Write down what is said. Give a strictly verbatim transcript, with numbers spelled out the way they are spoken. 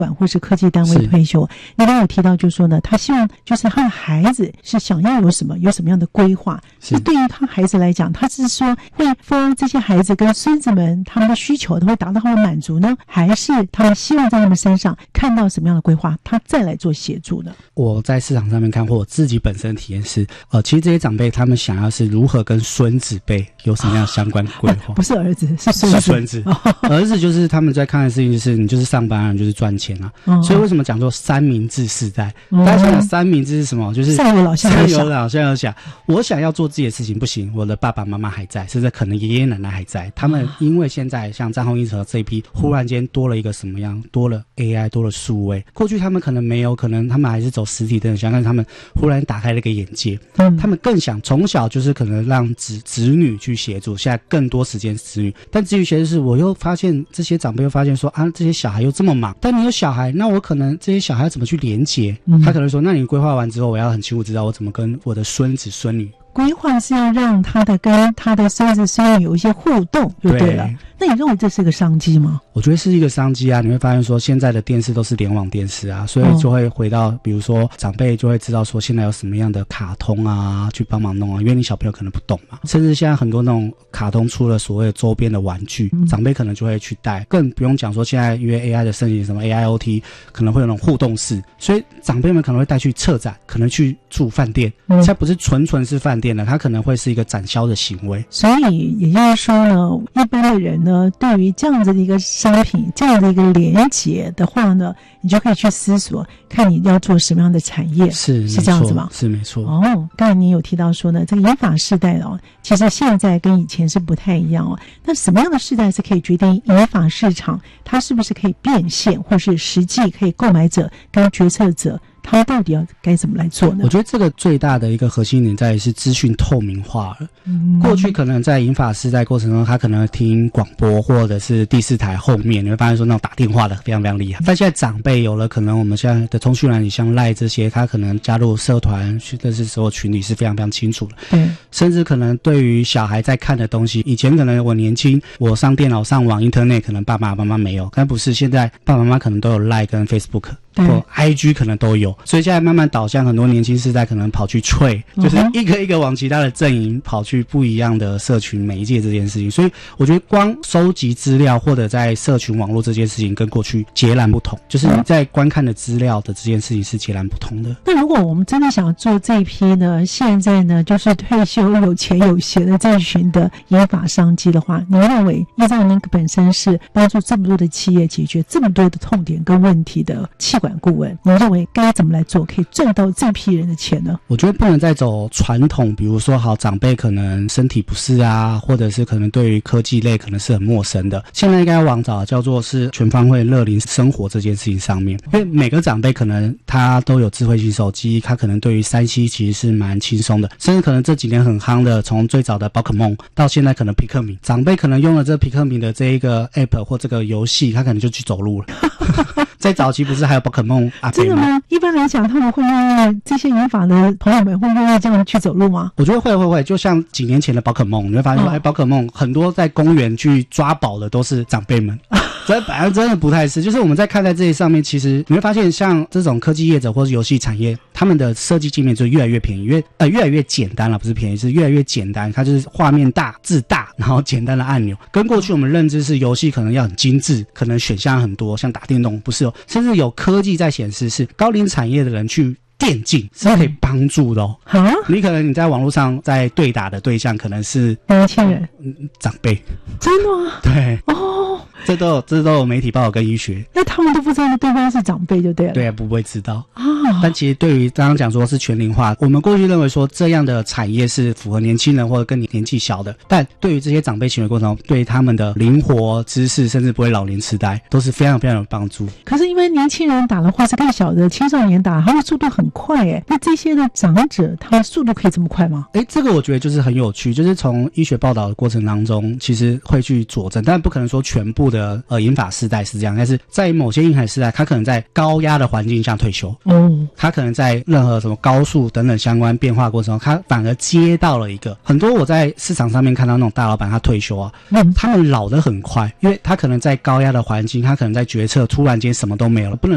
管或是科技单位退休，你刚刚有提到就是说呢，他希望就是他的孩子是想要有什么有什么样的规划。那对于他孩子来讲，他是说会帮这些孩子跟孙子们他们的需求都会达到他们满足呢，还是他们希望在他们身上看到什么样的规划，他再来做协助呢？ 我在市场上面看，或我自己本身的体验是，呃，其实这些长辈他们想要是如何跟孙子辈有什么样相关的规划、啊。 不是儿子，是孙子。 是孙子，儿子就是他们在看的事情就是你就是上班啊，你就是赚钱啊。哦、所以为什么讲做三明治世代？哦、大家想想三明治是什么？就是上有老下有小。 上有老下有小。我想要做自己的事情不行，我的爸爸妈妈还在，甚至可能爷爷奶奶还在。他们因为现在像战后婴儿这一批，忽然间多了一个什么样？多了 A I， 多了数位。过去他们可能没有，可能他们还是走实体的，想看他们忽然打开了一个眼界。嗯、他们更想从小就是可能让子子女去协助，现在更多时间子女。但至于协助是，我又发现这些长辈又发现说啊，这些小孩又这么忙。但你有小孩，那我可能这些小孩要怎么去连结？嗯、他可能说，那你规划完之后，我要很清楚知道我怎么跟我的孙子孙女。 规划是要让他的跟他的孙子孙女有一些互动就对了。对，那你认为这是个商机吗？ 我觉得是一个商机啊。你会发现说现在的电视都是联网电视啊，所以就会回到比如说长辈就会知道说现在有什么样的卡通啊去帮忙弄啊，因为你小朋友可能不懂嘛，甚至现在很多那种卡通出了所谓的周边的玩具、嗯、长辈可能就会去带，更不用讲说现在因为 A I 的盛行，什么 A I O T 可能会有那种互动式，所以长辈们可能会带去策展，可能去住饭店、嗯、现在不是纯纯是饭店了，它可能会是一个展销的行为。 所以也就是说呢，一般的人呢对于这样子的一个商品这样的一个连结的话呢，你就可以去思索看你要做什么样的产业。 是是这样子吗？ 是没错。 哦，刚才你有提到说呢，这个银发世代哦，其实现在跟以前是不太一样哦。那什么样的世代是可以决定银发市场它是不是可以变现，或是实际可以购买者跟决策者他到底要该怎么来做呢？ 我觉得这个最大的一个核心点在于是资讯透明化了。嗯、过去可能在银发世代过程中，他可能听广播或者是第四台后面，你会发现说那种打电话的非常非常厉害。但现在长辈有了可能我们现在的通讯软体像 LINE 这些，他可能加入社团去认识所有群里是非常非常清楚的。对，甚至可能对于小孩在看的东西，以前可能我年轻我上电脑上网 Internet 可能爸爸妈妈没有，但不是，现在爸爸妈妈可能都有 LINE 跟 Facebook。或 I G 可能都有，所以现在慢慢导向很多年轻世代可能跑去吹，就是一个一个往其他的阵营跑去不一样的社群媒介这件事情。所以我觉得光收集资料或者在社群网络这件事情跟过去截然不同，就是你在观看的资料的这件事情是截然不同的。 那如果我们真的想做这一批呢，现在呢就是退休有钱有闲的这一群的银发商机的话，你认为依照您本身是帮助这么多的企业解决这么多的痛点跟问题的企管顾问，你认为该怎么来做可以赚到这批人的钱呢？ 我觉得不能再走传统，比如说好长辈可能身体不适啊，或者是可能对于科技类可能是很陌生的，现在应该往找叫做是全方位乐龄生活这件事情上面。因为每个长辈可能他都有智慧型手机，他可能对于 三 C 其实是蛮轻松的，甚至可能这几年很夯的从最早的宝可梦到现在可能皮克敏，长辈可能用了这皮克敏的这一个 app 或这个游戏，他可能就去走路了在早期不是还有宝可梦阿飞吗？真的吗？ 一般来讲他们会愿意，这些银发的朋友们会愿意这样去走路吗？ 我觉得会会会，就像几年前的宝可梦，你会发现说，哎、哦，宝可梦很多在公园去抓宝的都是长辈们这本来真的不太是，就是我们在看待这些上面，其实你会发现像这种科技业者或是游戏产业，他们的设计界面就越来越便宜，越呃越来越简单了，不是便宜，是越来越简单，它就是画面大字大，然后简单的按钮，跟过去我们认知是游戏可能要很精致，可能选项很多，像打电动不是哦，甚至有科技在显示是高龄产业的人去电竞是可以帮助的哦。啊、嗯，你可能你在网络上在对打的对象可能是年轻人、 嗯、长辈。 真的吗？ 对哦， 这都有这都有媒体报道跟医学。 那他们都不知道对方是长辈就对了。 对啊，不会知道啊。但其实对于刚刚讲说是全龄化，我们过去认为说这样的产业是符合年轻人或者更年纪小的，但对于这些长辈行为过程中，对他们的灵活知识甚至不会老年痴呆都是非常非常有帮助。 可是因为年轻人打的话是更小的青少年打，他们速度很快耶，那这些的长者他们速度可以这么快吗？ 诶，这个我觉得就是很有趣，就是从医学报道的过程当中其实会去佐证，但不可能说全部的呃银发世代是这样，但是在某些银发世代他可能在高压的环境下退休，嗯，他可能在任何什么高速等等相关变化过程中，他反而接到了一个很多我在市场上面看到那种大老板他退休啊，嗯，他们老得很快，因为他可能在高压的环境，他可能在决策突然间什么都没有了，不能